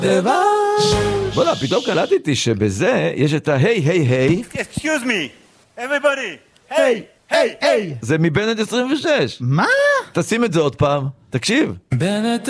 דבש. בוא'נה, פתאום קלטתי שבזה יש את ההי, היי, היי. Excuse me, everybody. היי, היי, היי. זה מבנט 26. מה? תשים את זה עוד פעם, תקשיב. בנט